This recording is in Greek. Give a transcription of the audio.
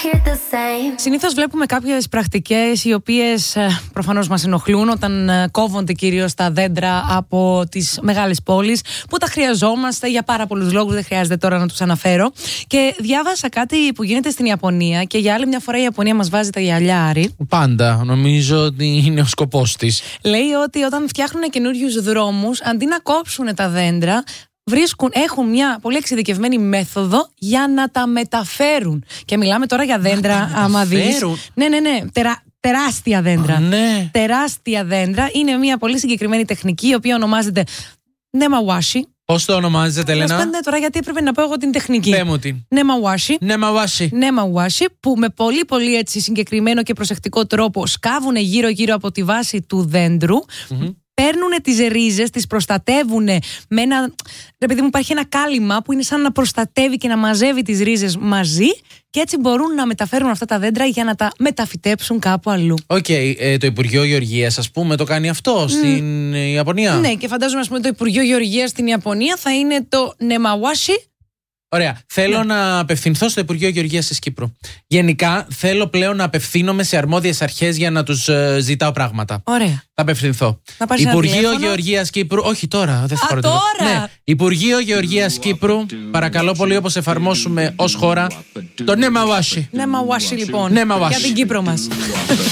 Συνήθως βλέπουμε κάποιες πρακτικές οι οποίες προφανώς μας ενοχλούν όταν κόβονται κυρίως τα δέντρα από τις μεγάλες πόλεις που τα χρειαζόμαστε για πάρα πολλούς λόγους, δεν χρειάζεται τώρα να τους αναφέρω. Και διάβασα κάτι που γίνεται στην Ιαπωνία και για άλλη μια φορά η Ιαπωνία μας βάζει τα γυαλιά, Άρη. Πάντα, νομίζω ότι είναι ο σκοπός της. Λέει ότι όταν φτιάχνουν καινούριους δρόμους, αντί να κόψουν τα δέντρα, έχουν μια πολύ εξειδικευμένη μέθοδο για να τα μεταφέρουν. Και μιλάμε τώρα για δέντρα, άμα δεις. Ναι. Τεράστια δέντρα. Ναι. Τεράστια δέντρα. Είναι μια πολύ συγκεκριμένη τεχνική, η οποία ονομάζεται Nemawashi. Πώς το ονομάζεται, Ελένα? Ναι, τώρα γιατί έπρεπε να πω εγώ την τεχνική. Πέ μου την. Nemawashi, που με πολύ πολύ έτσι συγκεκριμένο και προσεκτικό τρόπο σκάβουν γύρω-γύρω από τη βάση του δέντρου. Παίρνουν τις ρίζες, τις προστατεύουν με ένα. Επειδή μου υπάρχει ένα κάλυμα που είναι σαν να προστατεύει και να μαζεύει τις ρίζες μαζί, και έτσι μπορούν να μεταφέρουν αυτά τα δέντρα για να τα μεταφυτέψουν κάπου αλλού. Το Υπουργείο Γεωργίας, ας πούμε, το κάνει αυτό στην Ιαπωνία. Ναι, και φαντάζομαι, ας πούμε, το Υπουργείο Γεωργίας στην Ιαπωνία θα είναι το Nemawashi. Ωραία. Θέλω να απευθυνθώ στο Υπουργείο Γεωργίας της Κύπρου. Γενικά, θέλω πλέον να απευθύνομαι σε αρμόδιες αρχές για να τους ζητάω πράγματα. Ωραία. Θα απευθυνθώ. Υπουργείο Γεωργίας Κύπρου. Όχι τώρα, δεν θα πάρω τώρα. Ναι. Υπουργείο Γεωργίας Κύπρου, παρακαλώ πολύ, όπως εφαρμόσουμε ως χώρα το Nemawashi. Nemawashi, λοιπόν. Nemawashi. Για την Κύπρο μας.